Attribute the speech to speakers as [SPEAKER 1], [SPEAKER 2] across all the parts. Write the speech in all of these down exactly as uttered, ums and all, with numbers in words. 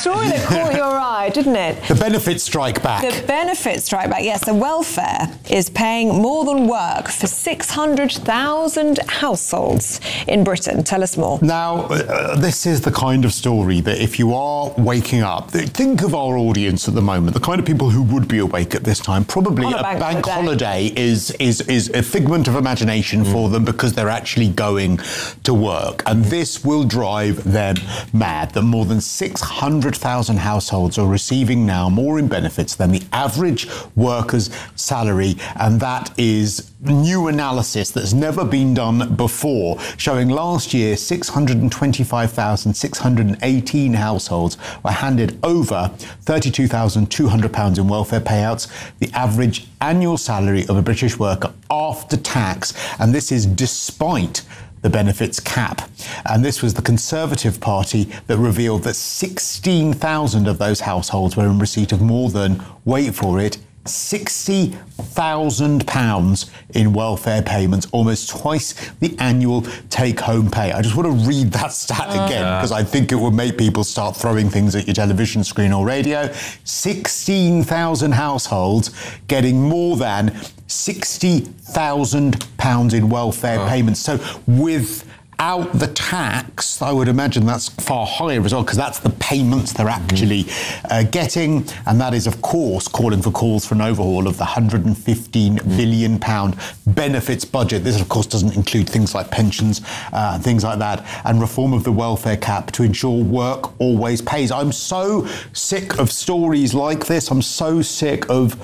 [SPEAKER 1] story that caught your eye, didn't it?
[SPEAKER 2] The benefits strike back.
[SPEAKER 1] The benefits strike back, yes. The welfare is paying more than work for six hundred thousand households in Britain. Tell us more.
[SPEAKER 2] Now, uh, this is the kind of story that if you are waking up, think of our audience at the moment, the kind of people who would be awake at this time. Probably
[SPEAKER 1] On
[SPEAKER 2] a,
[SPEAKER 1] a bank,
[SPEAKER 2] bank
[SPEAKER 1] holiday,
[SPEAKER 2] holiday is, is, is a figment of imagination mm. for them because they're actually going to work. And this will drive them mad, that more than six hundred thousand households are receiving now more in benefits than the average worker's salary. And that is new analysis that's never been done before, showing last year six hundred twenty-five thousand six hundred eighteen households were handed over thirty-two thousand two hundred pounds in welfare payouts, the average annual salary of a British worker after tax, and this is despite the benefits cap. And this was the Conservative Party that revealed that sixteen thousand of those households were in receipt of more than, wait for it, sixty thousand pounds in welfare payments, almost twice the annual take-home pay. I just want to read that stat uh, again because I think it will make people start throwing things at your television screen or radio. sixteen thousand households getting more than sixty thousand pounds in welfare uh. payments. So with Out the tax, I would imagine that's far higher as well, because that's the payments they're actually uh, getting. And that is, of course, calling for calls for an overhaul of the one hundred fifteen billion pounds benefits budget. This, of course, doesn't include things like pensions, uh, things like that, and reform of the welfare cap to ensure work always pays. I'm so sick of stories like this. I'm so sick of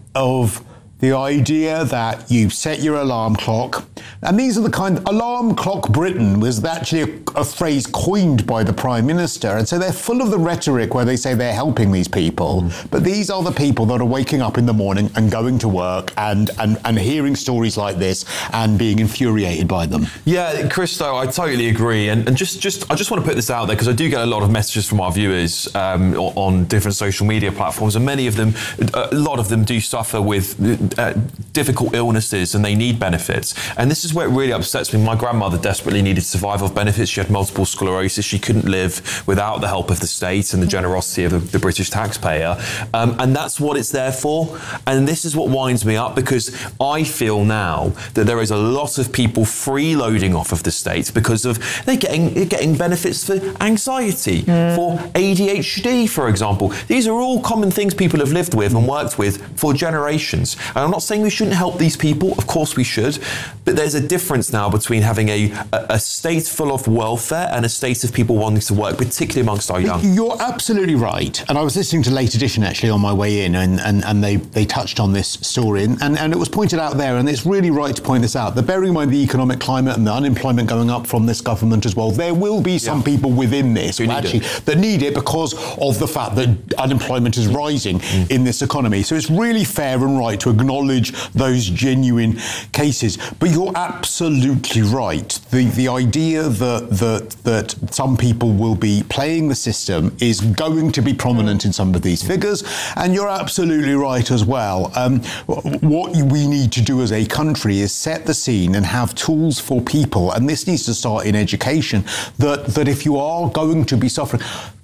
[SPEAKER 2] of the idea that you set your alarm clock, and these are the kind of alarm clock Britain was actually a, a phrase coined by the Prime Minister, and so they're full of the rhetoric where they say they're helping these people, mm. but these are the people that are waking up in the morning and going to work and, and, and hearing stories like this and being infuriated by them.
[SPEAKER 3] Yeah, Christo, I totally agree, and, and just, just I just want to put this out there because I do get a lot of messages from our viewers um, on different social media platforms, and many of them, a lot of them do suffer with Uh, difficult illnesses and they need benefits. And this is where it really upsets me. My grandmother desperately needed survival benefits. She had multiple sclerosis. She couldn't live without the help of the state and the generosity of the, the British taxpayer. Um, and that's what it's there for. And this is what winds me up, because I feel now that there is a lot of people freeloading off of the state because of they're getting, they're getting benefits for anxiety, mm. for A D H D, for example. These are all common things people have lived with and worked with for generations. And I'm not saying we shouldn't help these people, of course we should, but there's a difference now between having a, a, a state full of welfare and a state of people wanting to work, particularly amongst our young.
[SPEAKER 2] You're absolutely right. And I was listening to Late Edition actually on my way in, and, and, and they, they touched on this story, and, and, and it was pointed out there, and it's really right to point this out, that bearing in mind the economic climate and the unemployment going up from this government as well, there will be some yeah. people within this who actually it. that need it because of the fact that unemployment is rising mm. in this economy. So it's really fair and right to acknowledge those genuine cases. But you're absolutely right. The the idea that that that some people will be playing the system is going to be prominent in some of these figures, and you're absolutely right as well. Um, what we need to do as a country is set the scene and have tools for people, and this needs to start in education, that that if you are going to be suffering,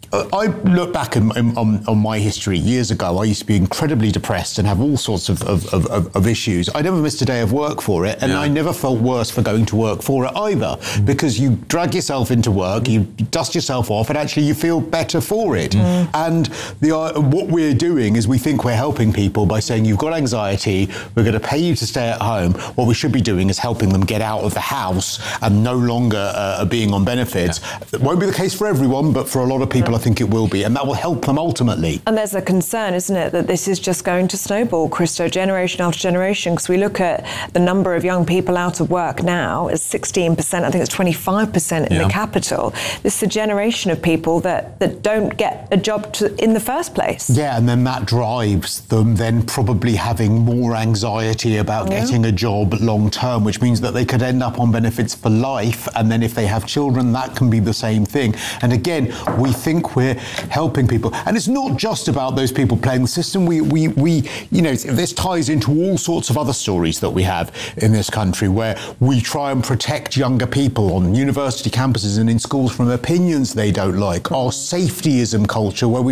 [SPEAKER 2] I look back in, in, on, on my history years ago. I used to be incredibly depressed and have all sorts of, of, of, of issues. I never missed a day of work for it, and yeah. I never felt worse for going to work for it either, mm. because you drag yourself into work, you dust yourself off, and actually you feel better for it. Mm. And the, uh, what we're doing is we think we're helping people by saying you've got anxiety, we're going to pay you to stay at home. What we should be doing is helping them get out of the house and no longer uh, being on benefits. Yeah. It won't be the case for everyone, but for a lot of people, I think it will be, and that will help them ultimately.
[SPEAKER 1] And there's a concern, isn't it, that this is just going to snowball, Christo, generation after generation, because we look at the number of young people out of work now as sixteen percent, I think it's twenty-five percent in yeah. the capital. This is a generation of people that, that don't get a job to, in the first place.
[SPEAKER 2] Yeah, and then that drives them then probably having more anxiety about yeah. getting a job long term, which means that they could end up on benefits for life, and then if they have children, that can be the same thing. And again, we think we're helping people, and it's not just about those people playing the system. We, we, we, you know, this ties into all sorts of other stories that we have in this country, where we try and protect younger people on university campuses and in schools from opinions they don't like. Our safetyism culture, where we